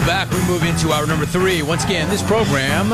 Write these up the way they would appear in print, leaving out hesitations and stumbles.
Welcome back. We move into hour number 3. Once again, this program,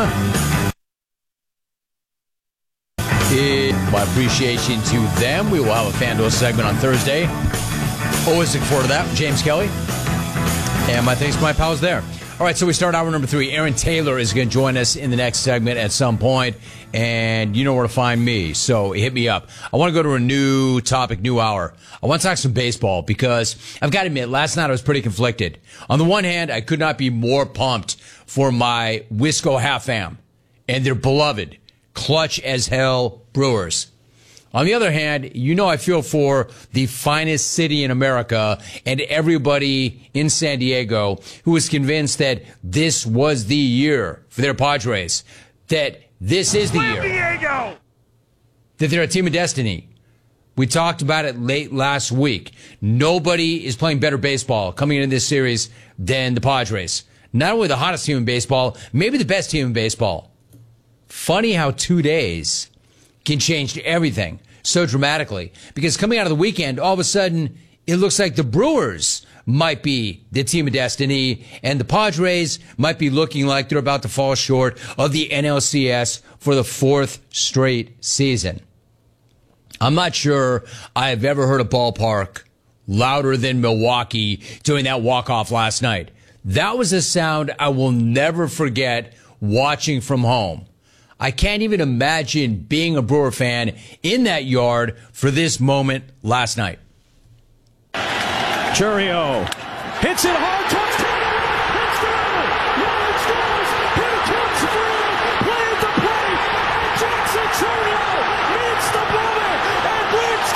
my appreciation to them. We will have a FanDuel segment on Thursday. Always look forward to that. James Kelly. And my thanks to my pals there. All right, so we start hour number 3. Aaron Taylor is going to join us in the next segment at some point, and you know where to find me, so hit me up. I want to go to a new topic, new hour. I want to talk some baseball because I've got to admit, last night I was pretty conflicted. On the one hand, I could not be more pumped for my Wisco half-am and their beloved, clutch as hell Brewers. On the other hand, you know I feel for the finest city in America and everybody in San Diego who was convinced that this was the year for their Padres, that this is the year, Diego, that they're a team of destiny. We talked about it late last week. Nobody is playing better baseball coming into this series than the Padres. Not only the hottest team in baseball, maybe the best team in baseball. Funny how 2 days can change everything so dramatically, because coming out of the weekend, all of a sudden, it looks like the Brewers might be the team of destiny, and the Padres might be looking like they're about to fall short of the NLCS for the 4th straight season. I'm not sure I've ever heard a ballpark louder than Milwaukee doing that walk-off last night. That was a sound I will never forget watching from home. I can't even imagine being a Brewer fan in that yard for this moment last night. Chourio hits it hard, touchdown, hits the river, Lawrence goes, here comes Freeman, playing the play, and Jackson Chourio meets the bullet and wins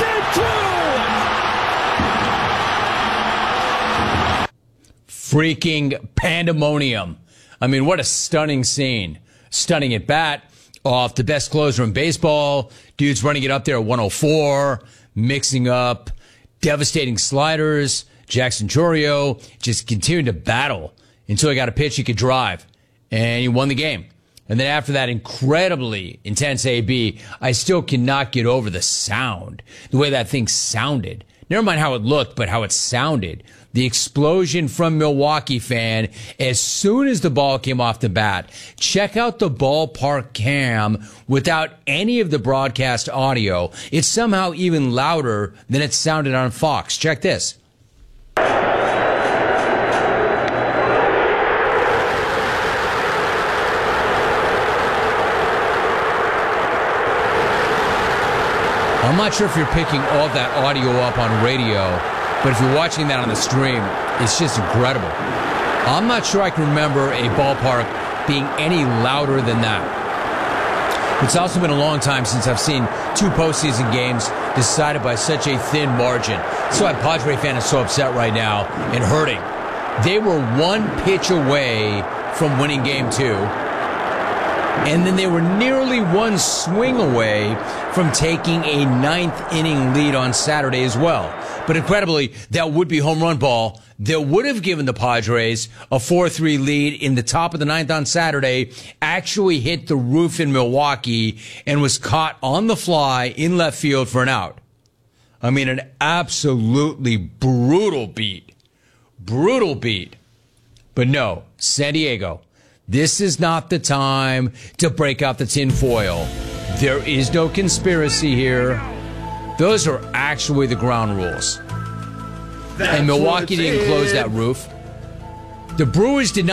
game 2. Freaking pandemonium. I mean, what a stunning scene. Stunning at bat. Off the best closer in baseball. Dude's running it up there at 104, mixing up devastating sliders. Jackson Chourio just continued to battle until he got a pitch he could drive, and he won the game. And then after that incredibly intense AB, I still cannot get over the sound, the way that thing sounded. Never mind how it looked, but how it sounded. The explosion from Milwaukee fan as soon as the ball came off the bat. Check out the ballpark cam without any of the broadcast audio. It's somehow even louder than it sounded on Fox. Check this. I'm not sure if you're picking all that audio up on radio, but if you're watching that on the stream, it's just incredible. I'm not sure I can remember a ballpark being any louder than that. It's also been a long time since I've seen 2 postseason games decided by such a thin margin. That's why Padre fan is so upset right now and hurting. They were 1 pitch away from winning game 2. And then they were nearly 1 swing away from taking a 9th inning lead on Saturday as well. But incredibly, that would-be home run ball that would have given the Padres a 4-3 lead in the top of the 9th on Saturday actually hit the roof in Milwaukee and was caught on the fly in left field for an out. I mean, an absolutely brutal beat. Brutal beat. But no, San Diego, this is not the time to break out the tinfoil. There is no conspiracy here. Those are actually the ground rules. And Milwaukee didn't close that roof. The Brewers did not.